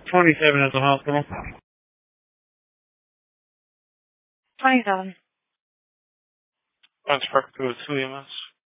27 at the hospital. 27. That's perfect with 2 EMS.